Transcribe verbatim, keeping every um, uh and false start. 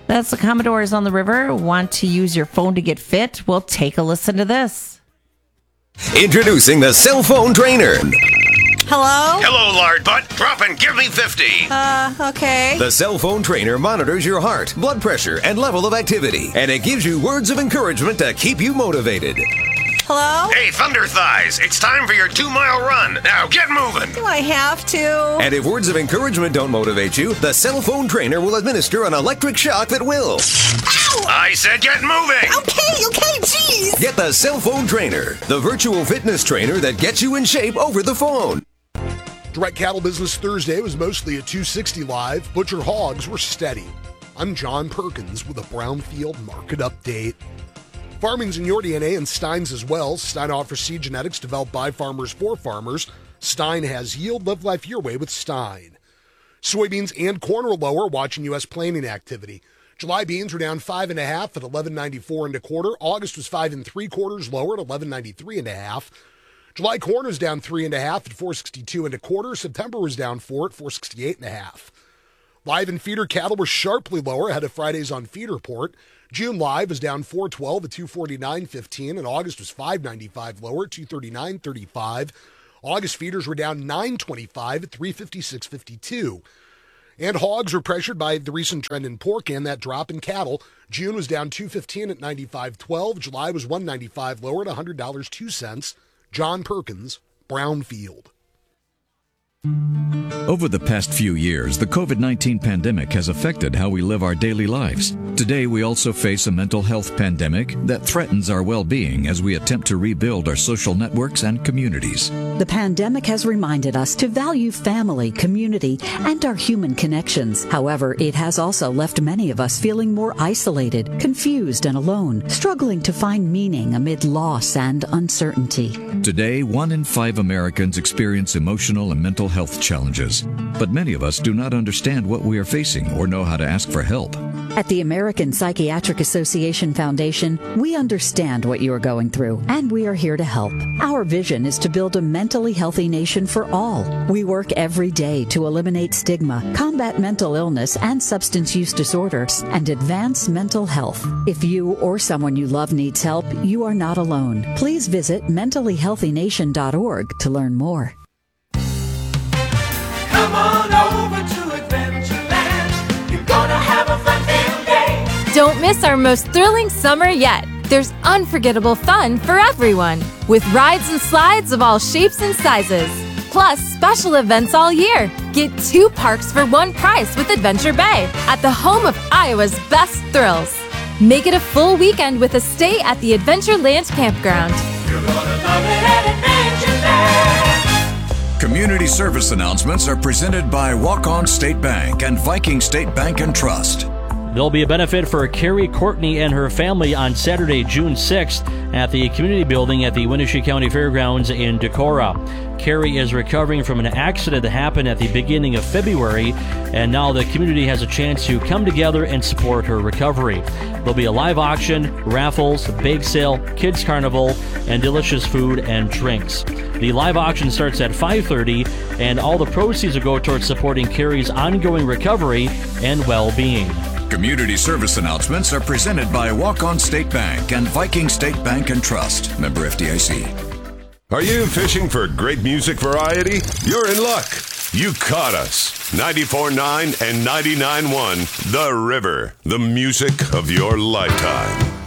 That's the Commodores on the River. Want to use your phone to get fit? Well, take a listen to this. Introducing the Cell Phone Trainer. Hello? Hello, lard butt. Drop and give me fifty. Uh, okay. The Cell Phone Trainer monitors your heart, blood pressure, and level of activity, and it gives you words of encouragement to keep you motivated. Hello? Hey, Thunder Thighs, it's time for your two-mile run. Now get moving. Do I have to? And if words of encouragement don't motivate you, the Cell Phone Trainer will administer an electric shock that will. Ow! I said get moving. Okay, okay, jeez. Get the Cell Phone Trainer, the virtual fitness trainer that gets you in shape over the phone. Direct Cattle Business Thursday was mostly a two sixty live. Butcher hogs were steady. I'm John Perkins with a Brownfield market update. Farming's in your D N A and Stein's as well. Stein offers seed genetics developed by farmers for farmers. Stein has yield. Live life your way with Stein. Soybeans and corn were lower, watching U S planting activity. July beans were down five and a half at eleven ninety-four and a quarter. August was five and three quarters lower at eleven ninety-three and a half. July corn was down three and a half at four sixty-two and a quarter. September was down four at four sixty-eight and a half. Live and feeder cattle were sharply lower ahead of Friday's on feed report. June live was down four twelve at two forty-nine fifteen, and August was five ninety-five lower at two thirty-nine thirty-five. August feeders were down nine twenty-five at three fifty-six fifty-two. And hogs were pressured by the recent trend in pork and that drop in cattle. June was down two fifteen at ninety-five twelve. July was one ninety-five lower at one hundred dollars and two cents. John Perkins, Brownfield. Over the past few years, the covid nineteen pandemic has affected how we live our daily lives. Today, we also face a mental health pandemic that threatens our well-being as we attempt to rebuild our social networks and communities. The pandemic has reminded us to value family, community, and our human connections. However, it has also left many of us feeling more isolated, confused, and alone, struggling to find meaning amid loss and uncertainty. Today, one in five Americans experience emotional and mental health challenges, but many of us do not understand what we are facing or know how to ask for help. At the American Psychiatric Association Foundation, we understand what you are going through, and we are here to help. Our vision is to build a mentally healthy nation for all. We work every day to eliminate stigma, combat mental illness and substance use disorders, and advance mental health. If you or someone you love needs help, you are not alone. Please visit mentally healthy nation dot org to learn more. Come on over to Adventureland. You're gonna have a fun-filled day. Don't miss our most thrilling summer yet. There's unforgettable fun for everyone, with rides and slides of all shapes and sizes. Plus, special events all year. Get two parks for one price with Adventure Bay, at the home of Iowa's best thrills. Make it a full weekend with a stay at the Adventureland Campground. You're gonna love it at Adventureland. Community service announcements are presented by Walk-On State Bank and Viking State Bank and Trust. There'll be a benefit for Carrie Courtney and her family on Saturday, June sixth at the community building at the Winnebago County Fairgrounds in Decorah. Carrie is recovering from an accident that happened at the beginning of February, and now the community has a chance to come together and support her recovery. There'll be a live auction, raffles, bake sale, kids carnival, and delicious food and drinks. The live auction starts at five thirty, and all the proceeds will go towards supporting Carrie's ongoing recovery and well-being. Community service announcements are presented by Walk-On State Bank and Viking State Bank and Trust. Member F D I C. Are you fishing for great music variety? You're in luck. You caught us. ninety-four point nine and ninety-nine point one The River. The music of your lifetime.